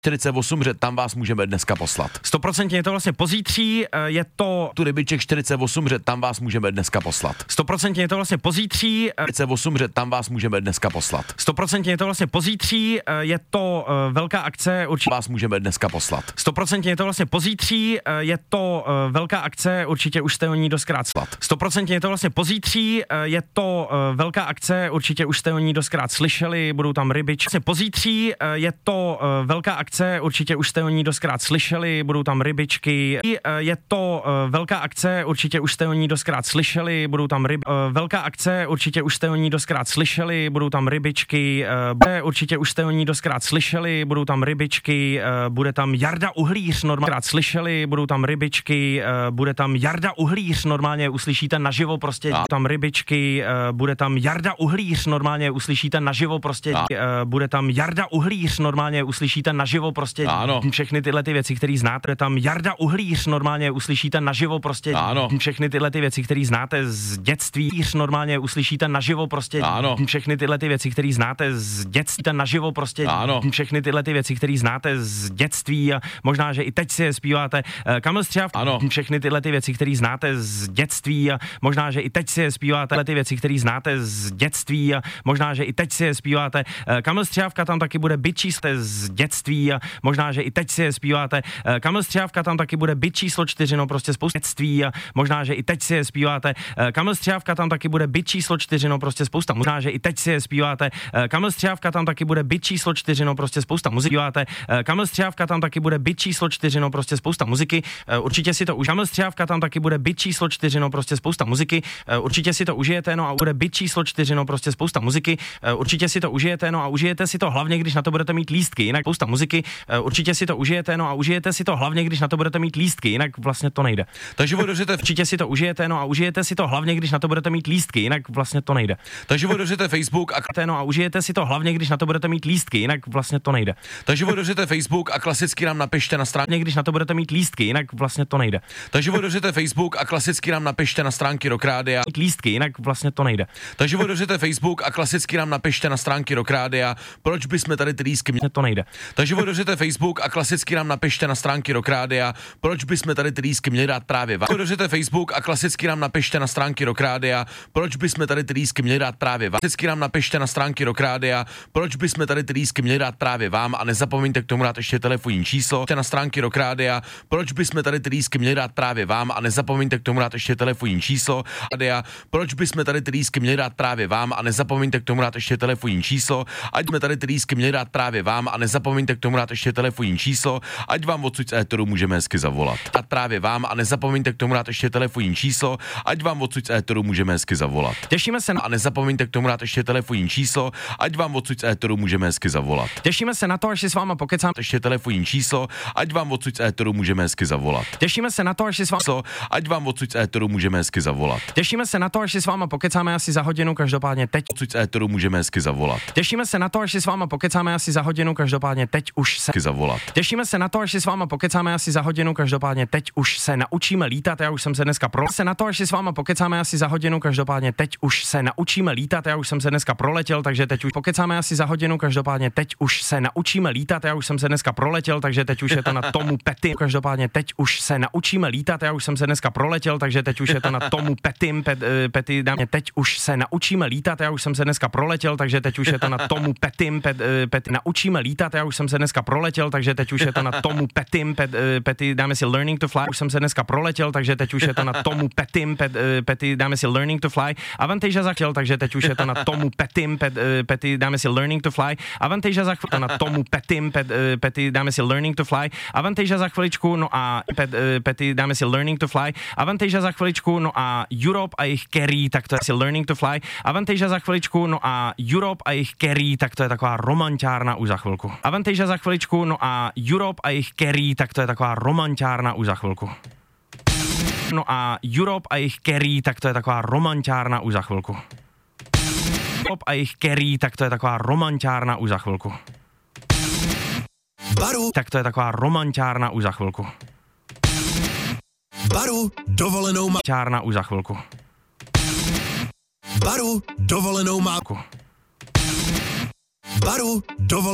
48, že tam vás můžeme dneska poslat. 100% je to vlastně pozítří, je to... Tu rybiček 48, že tam vás můžeme dneska poslat. 100% je to vlastně pozítří... 48, že tam vás můžeme dneska poslat. 100% je to vlastně pozítří, je to velká akce, určitě... Vás můžeme dneska poslat. 100% je to vlastně pozítří, je to velká akce, určitě už jste o ní doskrát slat. 100% je to vlastně pozítří, je to velká akce, určitě už jste o ní doskrát slyšeli, budou tam rybičky. Vlastně pozítří, je to velká akce, určitě už jste o ní doskrát slyšeli, budou tam rybičky. Je to velká akce, určitě už jste o ní doskrát slyšeli, budou tam velká akce, určitě už jste o ní doskrát slyšeli, budou tam rybičky. Určitě už jste o ní doskrát slyšeli, budou tam rybičky, bude tam Jarda Uhlíř, normálně slyšeli, budou tam rybičky, bude tam Jarda Uhlíř, normálně uslyšíte naživo prostě, tam rybičky, bude tam Jarda Uhlíř, normálně uslyšíte naživo prostě, bude tam Jarda Uhlíř, normálně uslyšíte naživo prostě všechny tyhle ty věci, které znáte, bude tam Jarda Uhlíř, normálně uslyšíte naživo prostě všechny tyhle ty věci, které znáte z dětství, normálně uslyšíte naživo prostě všechny tyhle ty věci, které znáte z dětství, naživo prostě všechny tyhle ty věci, které znáte z dětství a možná, že i teď si je zpíváte. Kamil Střihav, všechny tyhle ty věci, které znáte z dětství a možná, že i teď si je zpíváte. Ty věci, které znáte z dětství a možná, že i teď si je zpíváte. Kamil Střihavka tam taky bude byt číslo z dětství a možná, že i teď si je zpíváte. Kamil Střihavka tam taky bude byt číslo 4, no prostě spousta dětství a možná, že i teď si je zpíváte. Kamil Střihavka tam taky bude byt číslo 4, no prostě spousta. Možná, že i teď si je zpíváte. Kamil Střihavka tam taky bude byt číslo 4, no prostě spousta muziky. Kamil Střihavka tam taky bude byt číslo 4, no prostě spousta muziky. Určitě si to už. Kamil Střihavka tam taky bude byt číslo 4, no prostě spousta muziky. Určitě si to užijete, no a bude byt číslo 4, no prostě spousta muziky. Určitě si to užijete, no a užijete si to hlavně, když na to budete mít lístky, jinak spousta muziky. Určitě si to užijete, no a užijete si to hlavně, když na to budete mít lístky, jinak vlastně to nejde. Takže otevřete určitě si to užijete, no a užijete si to hlavně, když na to budete mít lístky, jinak vlastně to nejde. Takže otevřete Facebook a no a užijete si to hlavně, když na to budete mít lístky, jinak vlastně to nejde. Takže otevřete Facebook a klasicky nám napište na stránky, když na to budete mít lístky, jinak vlastně to nejde. Takže otevřete Facebook a klasicky nám napište na stránky Rock Rádia. Lístky, jinak vlastně to nejde. Takže otevřete Facebook a klasicky nám napište na stránky Rock Rádia, proč bychom tady ty lístky měli. To nejde. Takže otevřete Facebook a klasicky nám napište na stránky Rock Rádia, proč bychom tady ty lístky měli dát právě vám. Otevřete Facebook a klasicky nám napište na stránky Rock Rádia, proč bychom tady ty lístky měli dát právě vám. Klasicky nám napište na stránky Rock Rádia, proč bychom tady ty lístky měli dát právě vám a nezapomeňte k tomu dát ještě telefonní číslo na stránky Rock Rádia, proč bychom tady ty lístky měli dát právě vám a nezapomeňte k tomu dát ještě telefonní číslo. Proč bychom tady ty lístky měli dát právě vám a nezapomeňte k tomu dát ještě telefonní číslo, ať jsme tady ty lístky měli dát právě vám a nezapomeňte k tomu dát ještě telefonní číslo, ať vám odsud z éteru můžeme hezky zavolat. A právě vám a nezapomeňte k tomu dát ještě telefonní číslo, ať vám odsud z éteru můžeme hezky zavolat. Těšíme se na... A nezapomeňte k tomu dát ještě telefonní číslo, ať vám odsud z éteru můžeme hezky zavolat. Těšíme se na to, až si s váma pokecám. Ještě telefonní číslo, ať vám odsud z éteru můžeme hezky zavolat. Těšíme se na to, až si s váma... Ať vám odsud z éteru můžeme hezky zavolat. Těšíme se na to, až si s váma pokecáme asi za hodinu, každopádně teď. Odsud z éteru můžeme hezky zavolat. Těšíme se na to, až si s váma pokecáme asi za hodinu, každopádně teď už se zavolat. Těšíme se na to, až si s váma pokecáme asi za hodinu, každopádně teď už se naučíme lítat. Já už jsem se dneska se na to, až si s váma pokecáme asi za hodinu, každopádně teď už se naučíme lítat. Já už jsem se dneska proletěl, takže teď už pokecáme asi za hodinu, každopádně teď už se naučíme lítat. Já už jsem se dneska proletěl, takže teď už je to na Tomu Petty. Každopádně teď už se naučíme lítat. Já už jsem se dneska proletěl, takže teď už je to na Tomu Pettym. Petty dámě teď už se naučíme lítat. Já už jsem se dneska proletěl, takže teď už je to na Tomu Pettym. Petty naučíme lítat. Já už jsem se dneska proletěl, takže teď už je to na Tomu Pettym. Petty dáme si Learning to Fly. Už jsem se dneska proletěl, takže teď už je to na Tomu Pettym. Petty dáme si Learning to Fly. Avantasia za chvíli, takže teď už je to na Tomu Pettym. Petty dáme si Learning to Fly. Avantasia za chvíli, na Tomu Pettym. Petty dáme si Learning to Fly. Avantasia za chviličku, no a Petty dáme si Learning to Fly. Avantasia za chviličku, no a Europe a jejich Kerry, tak to je si Learning to Fly. Avantasia za chviličku, no a Europe a jejich Kerry, tak to je taková romanťárna už za chvilku. Avantasia za chviličku, no a Europe a jejich Kerry, tak to je taková romanťárna už za chvilku. No a Europe a jejich Kerry, tak to je taková romanťárna už za chvilku. Europe a jejich Kerry, tak to je taková romanťárna už za chvilku. Baru. Tak to je taková romanťárna už za chvilku. Baru, dovolenou má... Čárna už za chvilku. Baru, dovolenou má... Ku. Baru, dovolenou...